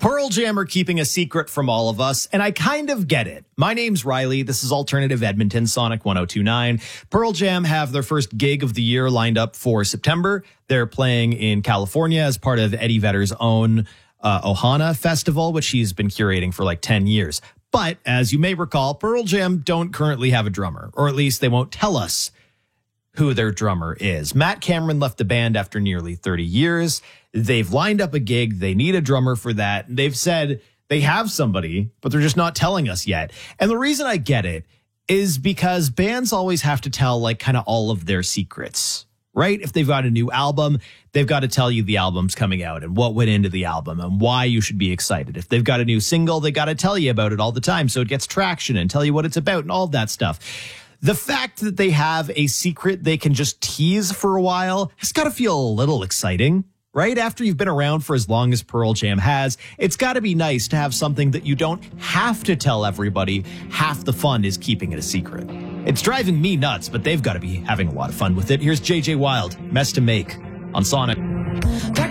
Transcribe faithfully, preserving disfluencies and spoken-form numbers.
Pearl Jam are keeping a secret from all of us, and I kind of get it. My name's Riley. This is Alternative Edmonton, Sonic one oh two point nine. Pearl Jam have their first gig of the year lined up for September. They're playing in California as part of Eddie Vedder's own uh, Ohana Festival, which he's been curating for like ten years. But as you may recall, Pearl Jam don't currently have a drummer, or at least they won't tell us who their drummer is. Matt Cameron left the band after nearly thirty years. They've lined up a gig. They need a drummer for that. They've said they have somebody, but they're just not telling us yet. And the reason I get it is because bands always have to tell like kind of all of their secrets, right? If they've got a new album, they've got to tell you the album's coming out and what went into the album and why you should be excited. If they've got a new single, they got to tell you about it all the time so it gets traction and tell you what it's about and all of that stuff. The fact that they have a secret they can just tease for a while has got to feel a little exciting, right? After you've been around for as long as Pearl Jam has, it's got to be nice to have something that you don't have to tell everybody. Half the fun is keeping it a secret. It's driving me nuts, but they've got to be having a lot of fun with it. Here's J J Wild, Mess to Make on Sonic.